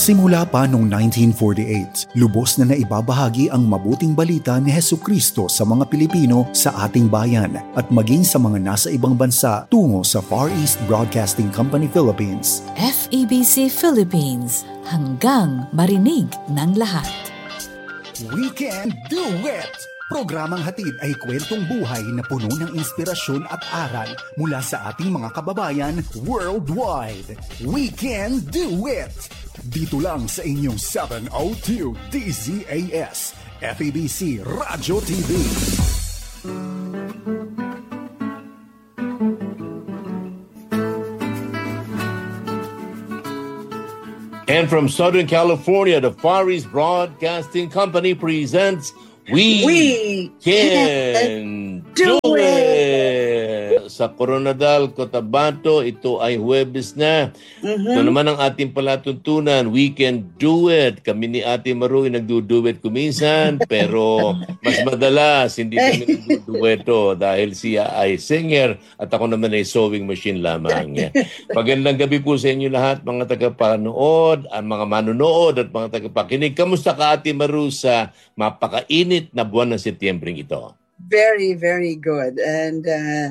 Simula pa noong 1948, lubos na naibabahagi ang mabuting balita ni Hesukristo sa mga Pilipino sa ating bayan at maging sa mga nasa ibang bansa tungo sa Far East Broadcasting Company Philippines. FEBC Philippines, hanggang marinig ng lahat. We can do it! Programang hatid ay kwentong buhay na puno ng inspirasyon at aral mula sa ating mga kababayan worldwide. We can do it! Dito lang sa inyong 702 DZAS, FEBC Radio TV. And from Southern California, the Far East Broadcasting Company presents We Can Do It! Sa Coronadal, Cotabato, ito ay Huwebes na. Ito naman ang ating palatuntunan, We Can Do It. Kami ni Ate Maru ay nagduduet kuminsan, pero mas madalas hindi kami nagdudueto dahil siya ay singer at ako naman ay sewing machine lamang. Magandang gabi po sa inyo lahat, mga tagapanood, ang mga manonood at mga tagapakinig. Kamusta ka, Ate Maru, sa mapakainit na buwan ng Setyembre ito? Very, very good. And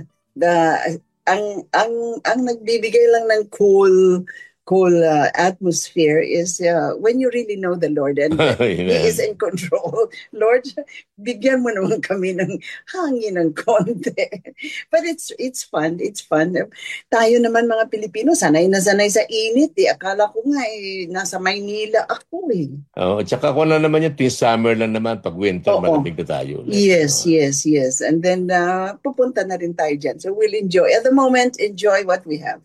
ang nagbibigay lang ng cool atmosphere is when you really know the Lord and He is in control. Lord, bigyan mo naman kami ng hangin ng konti. But it's fun. It's fun. Tayo naman mga Pilipino, sanay na sanay sa init. Akala ko nga nasa Maynila ako . At saka ko na naman yung summer lang naman. Pag winter, malamig na tayo. Yes. And then pupunta na rin tayo dyan. So we'll enjoy. At the moment, enjoy what we have.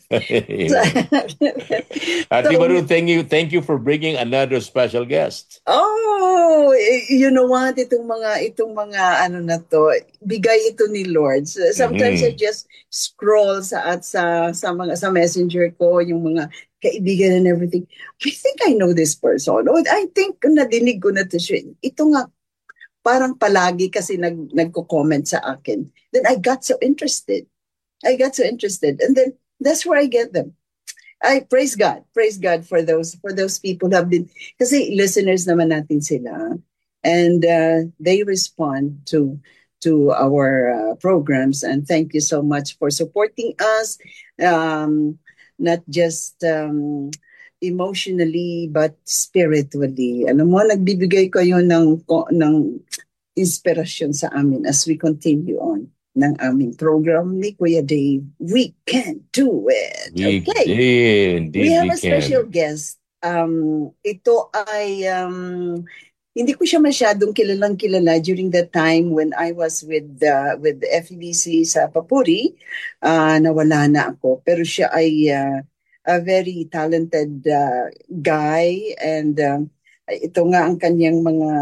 Ate Maru, thank you for bringing another special guest. Oh, you know what? Itong mga ano na to, bigay ito ni Lord. Sometimes I just scroll sa messenger ko yung mga kaibigan and everything. I think I know this person. I think nadinig ko na to siya. Ito nga parang palagi kasi nagko-comment sa akin. Then I got so interested. And then that's where I get them. I praise God for those people who have been, kasi listeners naman natin sila, and they respond to our programs, and thank you so much for supporting us, not just emotionally but spiritually. Alam mo, nagbibigay kayo ng inspirasyon sa amin as we continue on ng aming program ni Kuya Dave. We can do it. We have a special guest. Ito ay hindi ko siya masyadong kilala during the time when I was with the FEBC sa Papuri. Nawala na ako. Pero siya ay a very talented guy, and ito nga ang kanyang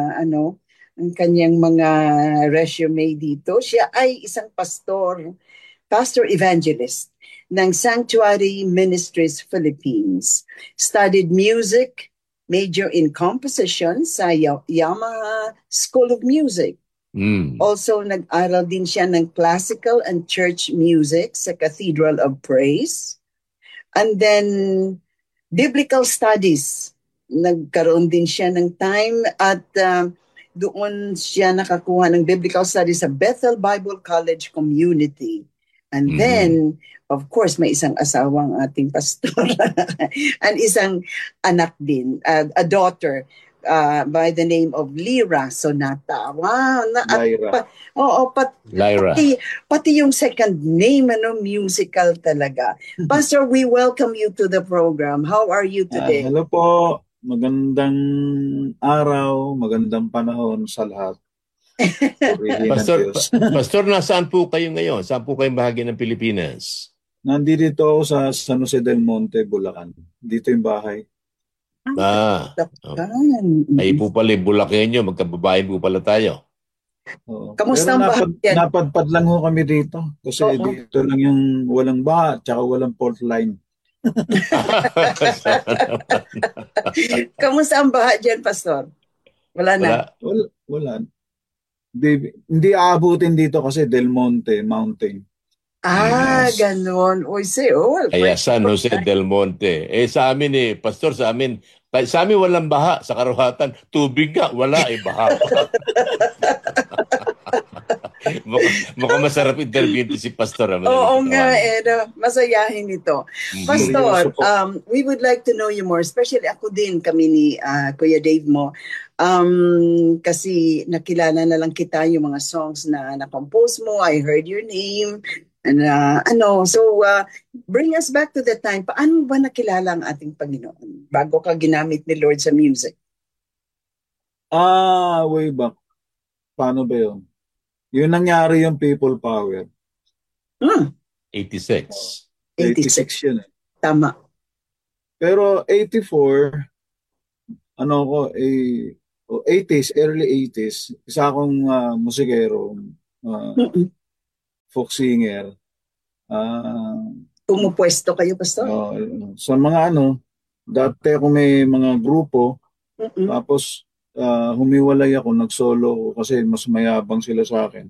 mga resume dito. Siya ay isang pastor evangelist ng Sanctuary Ministries Philippines. Studied music, major in composition sa Yamaha School of Music. Also, nag-aral din siya ng classical and church music sa Cathedral of Praise. And then, biblical studies. Nagkaroon din siya ng time at doon siya nakakuha ng biblical studies sa Bethel Bible College Community. And then, of course, may isang asawang ating pastor and isang anak din, a daughter by the name of Lyra Sonata. Wow! Lyra. Lyra. Pati yung second name, musical talaga. Pastor, we welcome you to the program. How are you today? Hello po. Magandang araw, magandang panahon sa lahat. Pastor, nasaan po kayo ngayon? Saan po kayong bahagi ng Pilipinas? Nandito ako sa San Jose del Monte, Bulacan. Dito yung bahay. Ay po pala Bulacanyo, magkababae po pala tayo. Kamusta ang bahay? Napadpad lang ho kami dito. Kasi dito lang yung walang baha, tsaka walang fault line. Kamusta ang baha dyan, Pastor? Wala na? Wala. Hindi aabutin dito kasi Del Monte, mountain. Yes. Ganon. Uy, well, Kaya San Jose del Monte. Sa amin Pastor, sa amin walang baha sa Karuhatan. Tubig nga, wala baha pa. Mukhang masarap interview si Pastor. Oo nga, masayahin ito. Pastor, we would like to know you more, especially ako din, kami ni Kuya Dave mo. Kasi nakilala na lang kita yung mga songs na na-compose mo. I heard your name. And bring us back to the time. Paano ba nakilala ang ating Panginoon bago ka ginamit ni Lord sa music? Way back. Paano ba yun? Yung nangyari yung People Power. 86. 86 yun. Tama. Pero 84, 80s, early 80s, isa akong musikero, folk singer. Pumupwesto kayo, Pastor? Sa mga dati ako may mga grupo, tapos humiwalay ako, nag-solo ako kasi mas mayabang sila sa akin.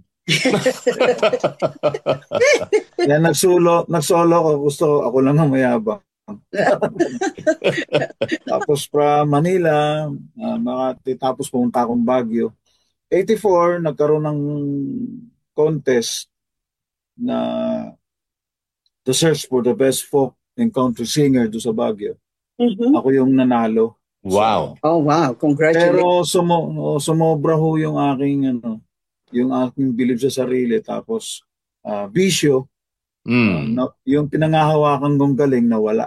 Kaya nag-solo ako, gusto ko, ako lang ang mayabang. Tapos from Manila, Makati, tapos pumunta akong Baguio. 84, nagkaroon ng contest na the search for the best folk and country singer do sa Baguio. Ako yung nanalo. Wow. Wow. Congratulations. Pero sumobra ho yung aking belief sa sarili, tapos bisyo, yung pinangahawakan kong galing nawala.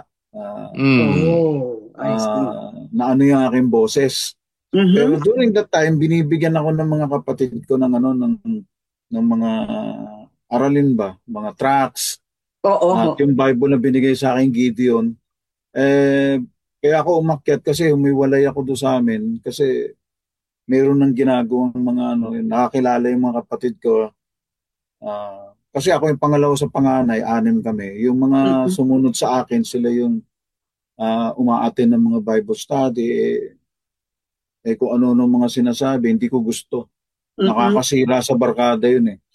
I see. Na yung aking boses. Pero during that time, binibigyan ako ng mga kapatid ko ng mga aralin ba, mga tracks. At yung Bible na binigay sa akin, Gideon. Kaya ako umakyat kasi humiwalay ako doon sa amin kasi meron ng ginagawang mga nakakilala yung mga kapatid ko. Kasi ako yung pangalawa sa panganay, 6 kami. Yung mga sumunod sa akin, sila yung umaattend ng mga Bible study. Kung ano mga sinasabi, hindi ko gusto. Nakakasira sa barkada yun eh.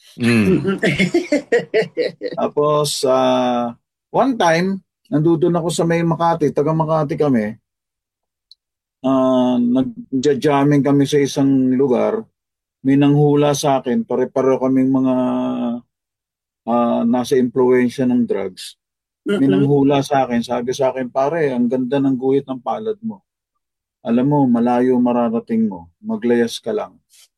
Tapos, one time, nandun ako sa may Makati, taga Makati kami. Nagja-jamming kami sa isang lugar. May nanghula sa akin, pare-pare kaming mga nasa impluensya ng drugs. May nanghula sa akin, sabi sa akin, pare, ang ganda ng guhit ng palad mo. Alam mo, malayo mararating mo. Maglayas ka lang.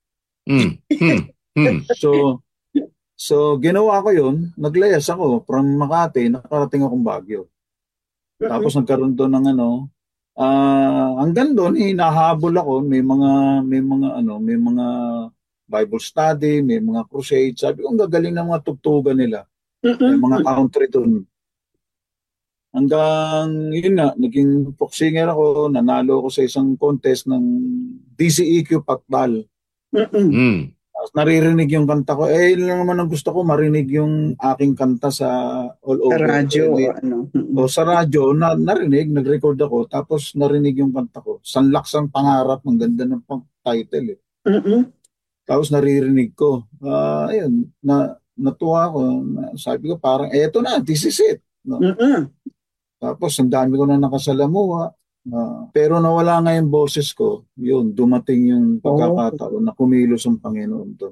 So ginawa ko yun, naglayas ako from Makati, nakarating akong Baguio. Tapos nagkaroon doon ng hanggang doon hinahabol ako, may mga Bible study, may mga crusade. Sabi ko, ang gagaling ng mga tugtugan nila. May mga country doon. Hanggang yun nga, naging folk singer ako, nanalo ako sa isang contest ng DCEQ Pakbal. Tapos naririnig yung kanta ko. Yun lang naman ang gusto ko, marinig yung aking kanta sa all over. Sa radyo. Sa radyo, narinig, nag-record ako, tapos narinig yung kanta ko. Sanlaksang Pangarap, ang ganda ng title eh. Tapos naririnig ko. Ayun, natuwa ako. Sabi ko parang, eto na, this is it. No? Tapos ang dami ko na nakasalamuha. Pero nawala nga yung boses ko. Yun, dumating yung pagkakataon na kumilos ang Panginoon doon.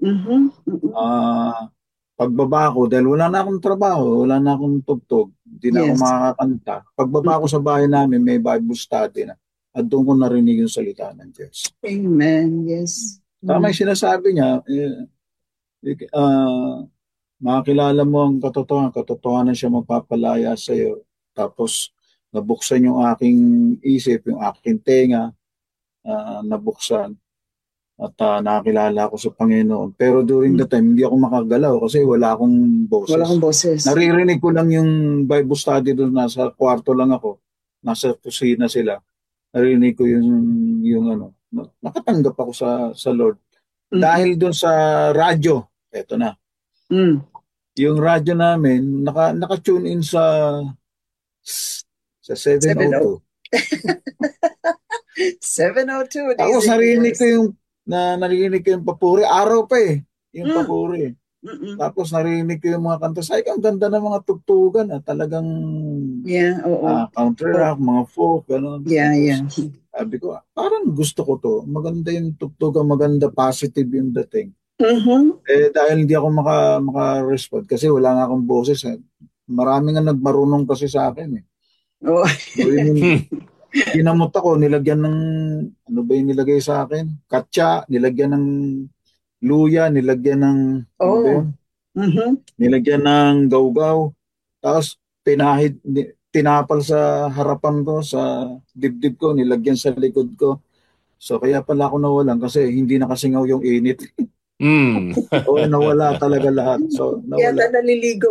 Pagbaba ko, dahil wala na akong trabaho, wala na akong tugtog, hindi na ako makakanta. Pagbaba ko sa bahay namin, may Bible study na. At doon ko narinig yung salita ng Diyos. Amen, yes. Tama yung sinasabi niya, makakilala mo ang katotohanan siya mapapalaya sa iyo. Tapos nabuksan yung aking isip, yung aking tenga, nabuksan. At nakakilala ako sa Panginoon. Pero during the time, hindi ako makagalaw kasi wala akong boses. Wala akong boses. Naririnig ko lang yung Bible study doon, nasa kwarto lang ako. Nasa kusina sila. Naririnig ko yung nakatanggap ako sa Lord. Dahil doon sa radyo, eto na. Yung radyo namin, naka-tune in sa 702. 702. Ako narinig ko yung papuri. Araw pa eh. Yung papuri. Tapos narinig ko yung mga kanta. Sabi ko, ang ganda ng mga tugtugan. Talagang counter-rock, mga folk, gano'n. Sabi ko, parang gusto ko to. Maganda yung tugtugan, maganda, positive yung dating. Dahil hindi ako maka-respond kasi wala nga akong boses. Marami nga nagmarunong kasi sa akin. So, ginamot ako, nilagyan ng, ano ba yung nilagay sa akin? Katsa, nilagyan ng luya, nilagyan ng, nilagyan ng gawgaw. Tapos, tinapal sa harapan ko, sa dibdib ko, nilagyan sa likod ko. So, kaya pala ako nawalan kasi hindi nakasingaw yung init. Nawala talaga lahat. So, nawala. Kaya naliligo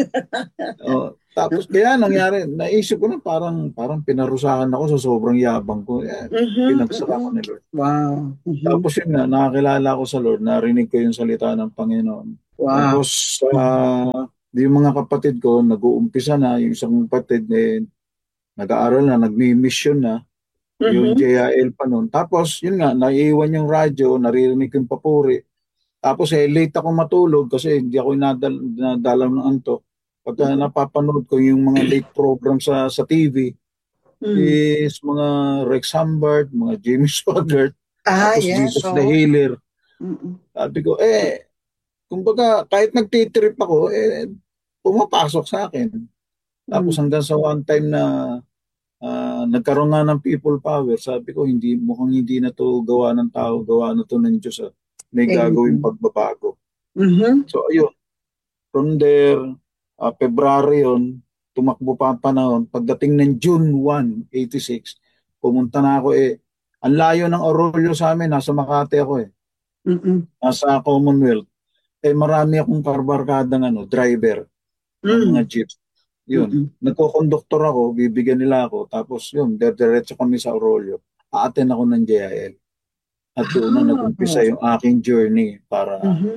Tapos kaya nangyari, naisip ko na parang pinarusahan ako sa sobrang yabang ko. Pinagsaka ko ni Lord. Wow. Tapos yun nga, nakakilala ko sa Lord, narinig ko yung salita ng Panginoon. Wow. Tapos yung mga kapatid ko, nag-uumpisa na, yung isang kapatid nag-aaral na, nagmi-mission na, yung JIL pa noon. Tapos yun nga, naiiwan yung radyo, naririnig ko yung papuri. Tapos late ako matulog kasi hindi ako nadalaw ng antok. Pagka napapanood ko yung mga late program sa TV, is mga Rex Humbard, mga Jimmy Swaggart, tapos Jesus the Healer. Sabi ko, kumbaga kahit nagtitrip ako, pumapasok sa akin. Tapos hanggang sa one time na nagkaroon nga ng people power, sabi ko, mukhang hindi na to gawa ng tao, gawa na to ng Diyos. May gagawin pagbabago. So ayun, from there, February yun, tumakbo pa ang panahon. Pagdating ng June 1, 86, pumunta na ako ang layo ng Arroyo sa amin, nasa Makati ako nasa Commonwealth. Marami akong karbarkadang driver ng mga jeep. Yun, nagko-conductor ako, bibigyan nila ako, tapos yun, diretso kami sa Arroyo. Aaten ako ng JIL. At doon na nag-umpisa yung aking journey para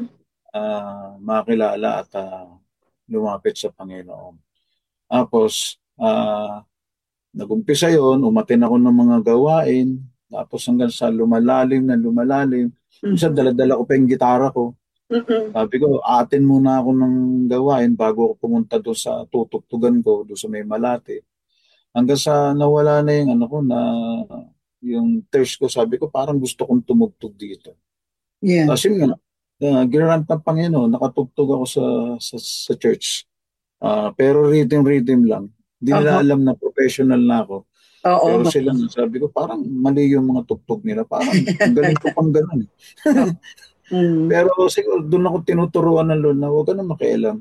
makilala at lumapit sa Panginoon. Tapos, nag-umpisa yun, umatin ako ng mga gawain, tapos hanggang sa lumalalim. Isa dala-dala ko pa yung gitara ko. Sabi ko, atin muna ako ng gawain bago ako pumunta doon sa tutugtugan ko, doon sa may Malate. Hanggang sa nawala na yung yung thirst ko, sabi ko, parang gusto kong tumugtog dito. Kasi nga, ginarant ng Panginoon, nakatugtog ako sa church. Pero rhythm lang. Hindi nila alam na professional na ako. Pero sila, sabi ko, parang mali yung mga tugtog nila. Parang ang galing ko pang ganun. Pero siguro doon ako tinuturuan ng Lord na huwag ka na makialam.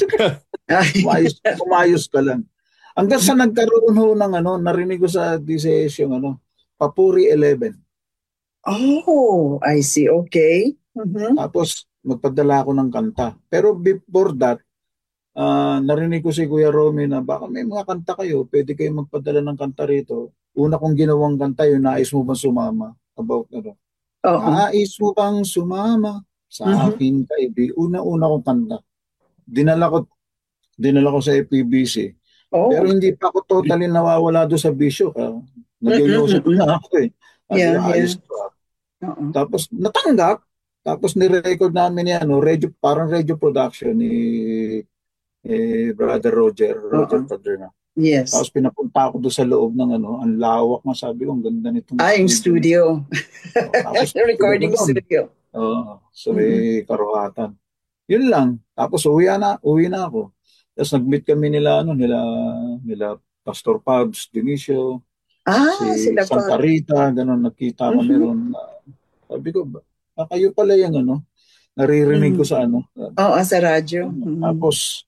Umayos ka lang. Hanggang sa nagkaroon ho ng narinig ko sa DCS yung Papuri 11. Oh, I see. Okay. Tapos magpadala ako ng kanta. Pero before that, narinig ko si Kuya Romy na baka may mga kanta kayo, pwede kayo magpadala ng kanta rito. Una kong ginawang kanta yun, nais mo bang sumama? About nais mo bang sumama sa akin kaibigan? Una kong kanta. Dinala ko sa FPBC. Pero hindi pa ako totally nawawala doon sa bisyo. Nag-iosip na ako ayos ko. Tapos natanggap. Tapos ni-record namin yan, parang radio production ni Brother Roger Padrona. Yes. Tapos pinapunta ako doon sa loob ng ang lawak nga, sabi ko, ang ganda nito. Yung studio. Tapos recording studio. So may karuhatan. Yun lang. Tapos uwi na ako. Tapos nag-meet kami nila Pastor Pabs, Dionisio, sila Santa Rita, gano'n, nagkita kami ron. Sabi ko, kayo pala yung naririnig ko sa sa radyo. Tapos,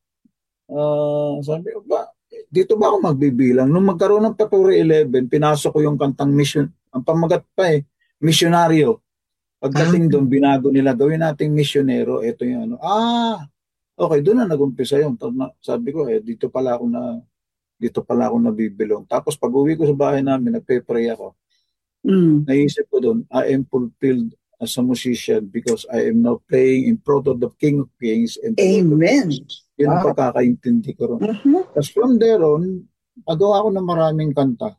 sabi ko, dito ba ako magbibilang? Nung magkaroon ng Papuri 11, pinasok ko yung kantang mission. Ang pamagat pa misyonaryo. Pagdating doon, binago nila, gawin nating misyonero. Ito yung okay, doon na nag-umpisa yun. Sabi ko, dito pala ako nabibilong. Tapos pag uwi ko sa bahay namin, nagpe-pray ako. Naisip ko doon, I am fulfilled as a musician because I am now playing in front of the King of Kings and Amen. Yun ang pagkakaintindi ko ron. Tapos from there on, nagawa ko ng maraming kanta.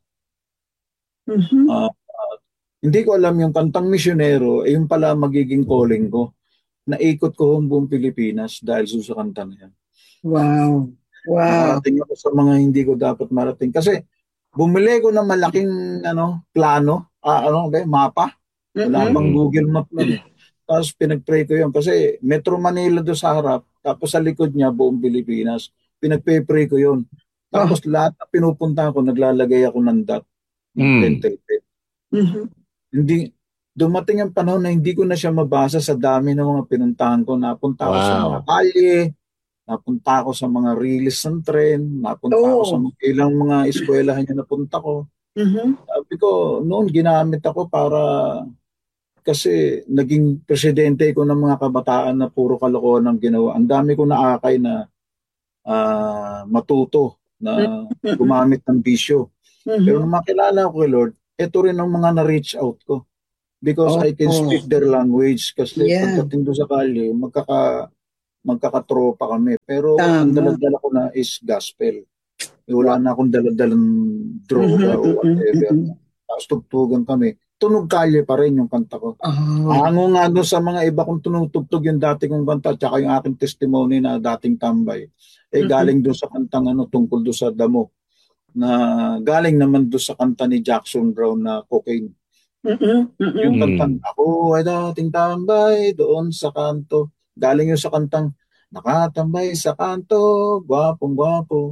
Hindi ko alam yung kantang misyonero, yung pala magiging calling ko. naikot ko ang buong Pilipinas dahil sa kanta na yan. Wow. Nakarating ako sa mga hindi ko dapat marating. Kasi bumili ko ng malaking plano, mapa. Wala pang Google Map nun eh. Tapos pinag-pray ko yun kasi Metro Manila doon sa harap, tapos sa likod niya buong Pilipinas. Pinag-pray ko yun. Tapos lahat na pinupunta ko, naglalagay ako ng dot. Hindi, dumating ang panahon na hindi ko na siya mabasa sa dami ng mga pinuntahan ko. Napunta ako sa mga kalye, napunta ako sa mga release ng tren, napunta ako sa ilang mga eskwelahan niya napunta ko. Sabi ko, noon ginamit ako para kasi naging presidente ko ng mga kabataan na puro kalokohan ang ginawa. Ang dami ko naakay na matuto na gumamit ng bisyo. Pero nung makilala ko kay Lord, ito rin ang mga na-reach out ko. Because I can speak their language. Kasi pagdating doon sa kalye, magkakatropa kami. Pero ang daladala ko na is gospel. Wala na akong daladalang droga o whatever. Tapos tugtugan kami. Tunog kalye pa rin yung kanta ko. Hango nga doon sa mga iba kong tunutugtog yung dati kong kanta tsaka yung aking testimony na dating tambay. Galing doon sa kantang tungkol doon sa damo na galing naman doon sa kanta ni Jackson Brown na Cocaine. Yung kantang ako ay dating tambay doon sa kanto. Galing yun sa kantang nakatambay sa kanto, gwapong-gwapo.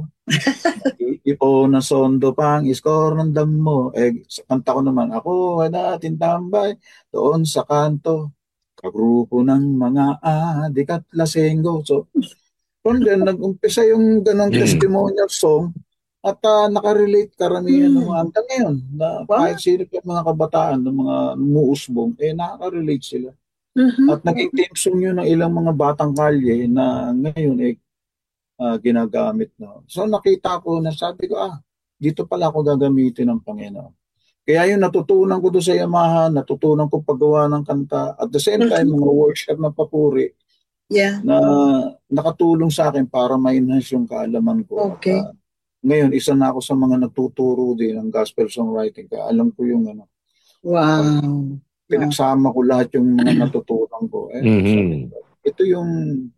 Ipo na sondo pang iskor ng damo. Sa kanta ko naman, ako ay dating tambay doon sa kanto. Kagrupo ng mga adik at lasenggo. So, from then, nag-umpisa yung ganong testimonial song at nakarelate karamihan ng mga hanggang ngayon. Na kahit sino yung mga kabataan, ng mga muusbong, nakarelate sila. At naging team song yun ng ilang mga batang kalye na ngayon ginagamit na. So nakita ko na sabi ko, dito pala ako gagamitin ng Panginoon. Kaya yun, natutunan ko doon sa Yamaha, natutunan ko paggawa ng kanta. At the same time, mga workshop na papuri na nakatulong sa akin para ma-enhance yung kaalaman ko. Okay. Ngayon, isa na ako sa mga natuturo din ng gospel songwriting. Kaya alam ko yung Wow. Pinagsama ko lahat yung mga natutunan ko. Ito yung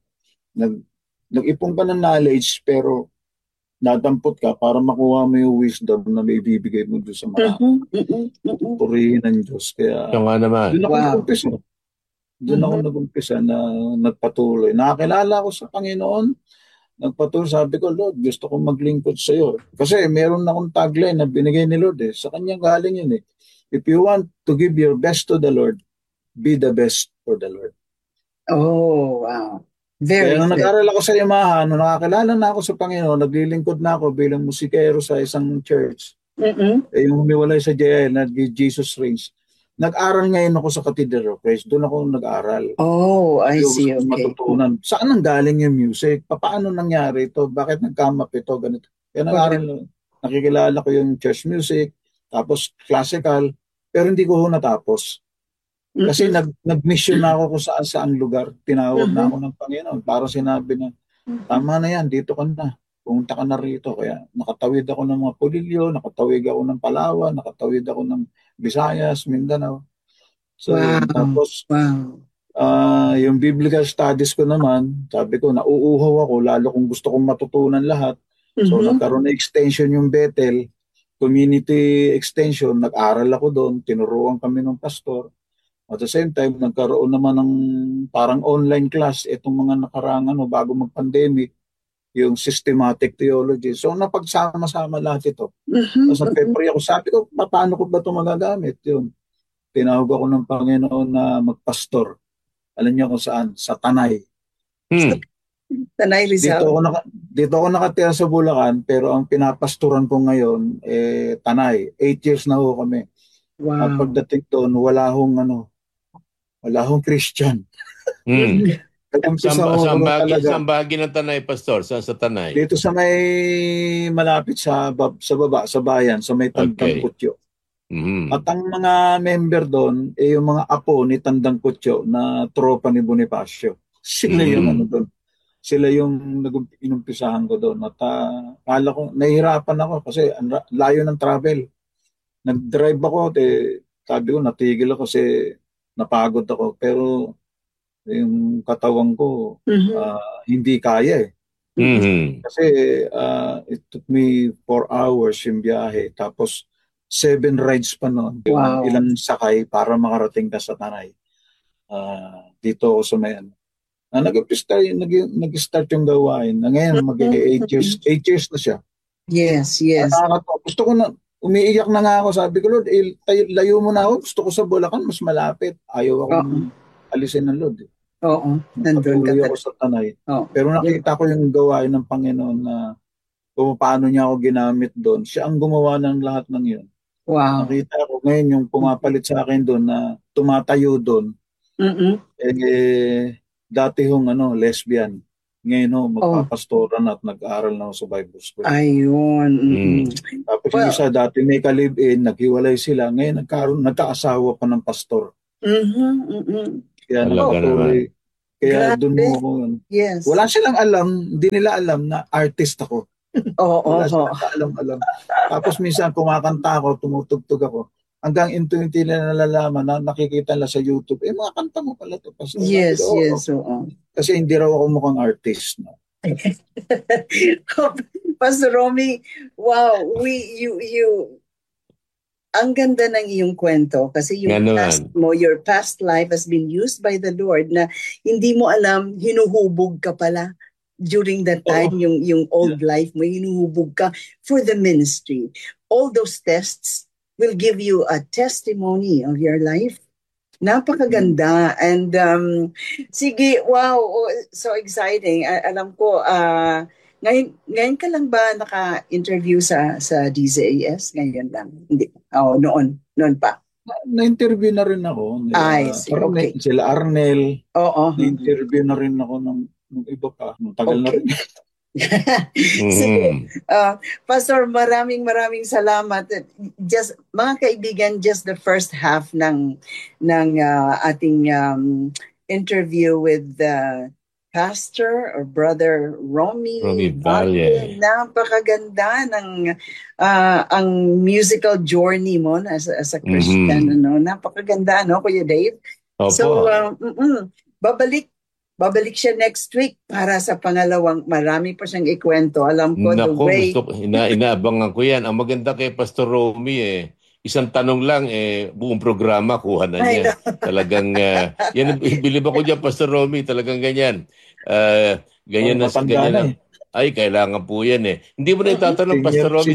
nag-ipon ka ng knowledge pero nadampot ka para makuha mo yung wisdom na may bibigay mo doon sa mga purihin ng Diyos. Kaya doon ako nag-umpisa. Doon ako nag-umpisa na nagpatuloy. Nakakilala ko sa Panginoon. Nagpatuloy, sabi ko, Lord, gusto kong maglingkod sa iyo. Kasi meron akong tagline na binigay ni Lord. Sa kanya galing yun . If you want to give your best to the Lord, be the best for the Lord. Oh, wow. Very Kaya nung good. nag-aral ako sa Yamaha, nung nakakilala na ako sa Panginoon, naglilingkod na ako bilang musikero sa isang church. Yung humiwalay sa JL na Jesus Reigns. Nag-aral ngayon ako sa Cathedral of Christ. Doon ako nag-aral. Oh, I see. Okay. Matutunan. Saan ang galing yung music? Paano nangyari ito? Bakit nagkamap ito? Ganito. Kaya nag-aral. Nakikilala ko yung church music, tapos classical, pero hindi ko natapos. Kasi nag-mission na ako kung saan lugar. Tinawag na ako ng Panginoon para sinabi na, tama na yan, dito ka na. Pumunta ka na rito. Kaya nakatawid ako ng mga Pulilio, nakatawid ako ng Palawan, nakatawid ako ng Visayas, Mindanao. So, tapos, yung biblical studies ko naman, sabi ko, nauuhaw ako, lalo kung gusto kong matutunan lahat. So, nagkaroon na extension yung Bethel, community extension, nag-aral ako doon, tinuruan kami ng pastor. At the same time, nagkaroon naman ng parang online class itong mga nakarang bago mag-pandemic, yung systematic theology. So, napagsama-sama lahat ito. Tapos nag-pray ako, sabi ko, paano ko ba ito magagamit? Yun. Tinawag ako ng Panginoon na magpastor. Alam niyo kung saan? Sa Tanay. Tanay Rizal. Dito ako nakatira sa Bulacan, pero ang pinapastoran ko ngayon, Tanay. 8 years na ho kami. Wow. At pagdating doon, wala hong Christian. Saan bahagi ng Tanay, Pastor? Saan sa Tanay? Dito sa may malapit sa baba, sa bayan, sa may Tandang Kutyo. At ang mga member doon, yung mga apo ni Tandang Kutyo na tropa ni Bonifacio. Sila yung doon. Sila yung inumpisahan ko doon. At kala ko, nahihirapan ako kasi layo ng travel. Nag-drive ako, sabi ko, natigil ako kasi napagod ako. Pero Yung katawan ko, hindi kaya eh. Kasi it took me 4 hours yung biyahe. Tapos 7 rides pa noon. Wow. Ilang sakay para makarating ka sa Tanay. Dito ako sa Mayan. Nag-start yung gawain. Ngayon, mag-8 years. 8 years na siya. Yes. Gusto ko na, umiiyak na nga ako. Sabi ko, Lord, layo mo na ako. Gusto ko sa Bulacan, mas malapit. Ayaw ako alisin ng Lord. Oo, nandun ka. Ako sa Tanay. Pero nakita ko yung gawain ng Panginoon na kung paano niya ako ginamit doon. Siya ang gumawa ng lahat ng yun. Wow. Nakita ko ngayon yung pumapalit sa akin doon na tumatayo doon. Dati hong lesbian. Ngayon magpapastoran at nag-aaral na ako sa Bible School. Ayun. Tapos yung isa dati may ka-live-in, naghiwalay sila. Ngayon nagkaasawa pa ng pastor. Kaya kaya doon mo ako. Yes. Wala silang alam, hindi nila alam na artist ako. Wala silang alam. Tapos minsan kumakanta ako, tumutugtog ako. Hanggang into hindi nila nalalaman na nakikita nila sa YouTube, mga kanta mo pala ito. Pastor. Yes. Kasi hindi raw ako mukhang artist. No? Pastor Romy, wow, ang ganda ng iyong kwento kasi your past life has been used by the Lord na hindi mo alam, hinuhubog ka pala during that time, yung old life mo, hinuhubog ka for the ministry. All those tests will give you a testimony of your life. Napakaganda. And sige, wow, so exciting. Alam ko, ngayon ka lang ba naka-interview sa DZAS? Ngayon lang. Hindi. Noon pa. Na-interview na rin ako. Okay. Sila Arnel. Na-interview na rin ako ng iba pa. Tagal na rin. Sige. Pastor, maraming salamat. Just mga kaibigan, just the first half ng ating interview with Pastor or Brother Romy Valle. Napakaganda ng ang musical journey mo as a Christian. Napakaganda, Kuya Dave? Opo. So, babalik siya next week para sa pangalawang, marami pa siyang ikwento. Alam ko, inaabangan ko yan. Ang maganda kay Pastor Romy isang tanong lang, buong programa kuha na niya. Talagang, yan, bilib ako dyan, Pastor Romy, talagang ganyan. Ganyan na. Ay, kailangan po yan Hindi mo na itatanong, Pastor Romy.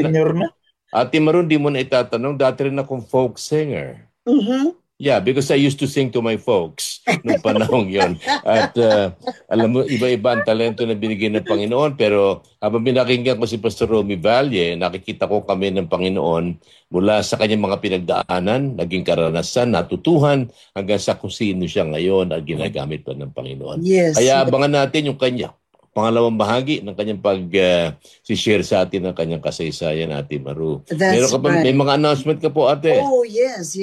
Ate Maroon, di mo na itatanong. Dati rin akong folk singer. Yeah, because I used to sing to my folks noong panahon yon. At alam mo, iba-iba ang talento na binigyan ng Panginoon. Pero habang binakinggan ko si Pastor Romy Valle, nakikita ko kami ng Panginoon mula sa kanyang mga pinagdaanan, naging karanasan, natutuhan, hanggang sa kung sino siya ngayon at ginagamit pa ng Panginoon. Yes. Kaya abangan natin yung kanya. Pangalawang bahagi ng kanyang pag-share sa atin ng kanyang kasaysayan, Ate Maru. May mga announcement ka po, Ate? Oh, yes.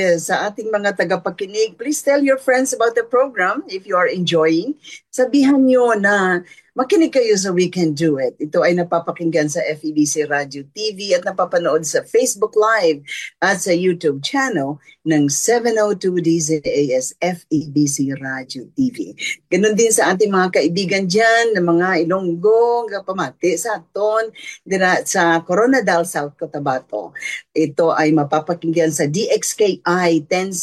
Sa ating mga tagapakinig, please tell your friends about the program if you are enjoying. Sabihan nyo na makinig kayo sa We Can Do It. Ito ay napapakinggan sa FEBC Radio TV at napapanood sa Facebook Live at sa YouTube channel ng 702 DZAS FEBC Radio TV. Ganon din sa ating mga kaibigan dyan, ng mga Ilonggo, Pamati, Saton, sa Coronadal, South Cotabato. Ito ay mapapakinggan sa DXKI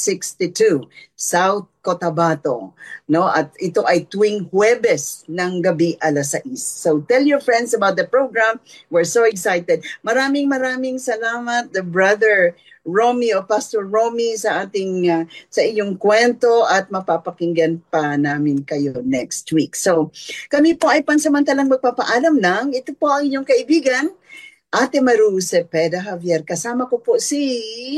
1062 South Cotabato, at ito ay tuwing Huwebes ng gabi 6:00. So tell your friends about the program. We're so excited. Maraming salamat, the Brother Romy o Pastor Romy, sa iyong kwento, at mapapakinggan pa namin kayo next week. So kami po ay pansamantalang magpapaalam ng ito po ang inyong kaibigan, Ate Maru Cepeda Javier. Kasama ko po si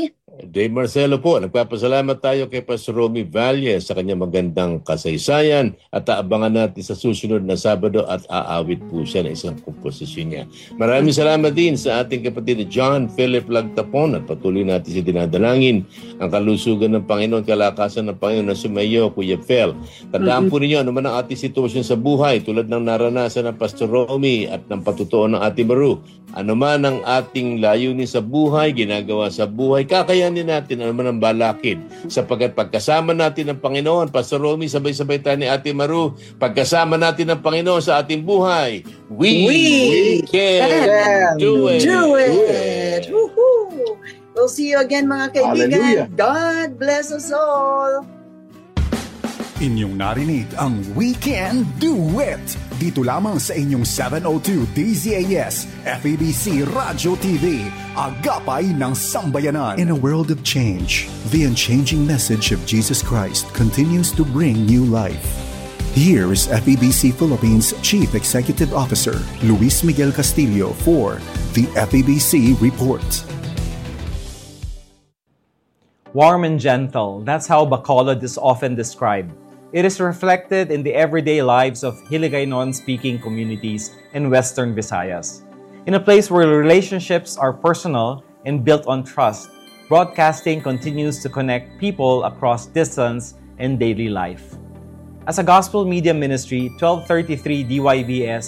Dave Marcelo po. Nagpapasalamat tayo kay Pastor Romy Valle sa kanyang magandang kasaysayan at aabangan natin sa susunod na Sabado at aawit po siya ng isang komposisyon niya. Maraming salamat din sa ating kapatid John Philip Lagtapon at patuloy natin si dinadalangin ang kalusugan ng Panginoon, kalakasan ng Panginoon na sumayo, Kuya Fel. Tandaan po ninyo, ano man ang ating sitwasyon sa buhay tulad ng naranasan ng Pastor Romy at ng patutuon ng Ate Maru, ano man ang ating layunin sa buhay, ginagawa sa buhay, kakayanin alalahanin natin ano man ang balakid. Sapagkat pagkasama natin ng Panginoon, Pastor Romy, sabay-sabay tayo ni Ate Maru, pagkasama natin ng Panginoon sa ating buhay, we can do it. Do it. Woohoo! We'll see you again, mga kaibigan. Hallelujah. God bless us all. Inyong narinig ang Weekend Duet dito lamang sa inyong 702 DZAS FEBC Radio TV, agapay ng sambayanan. In a world of change, the unchanging message of Jesus Christ continues to bring new life. Here is FEBC Philippines Chief Executive Officer Luis Miguel Castillo for the FEBC Report. Warm and gentle, that's how Bacolod is often described. It is reflected in the everyday lives of Hiligaynon-speaking communities in Western Visayas. In a place where relationships are personal and built on trust, broadcasting continues to connect people across distance and daily life. As a gospel media ministry, 1233 DYBS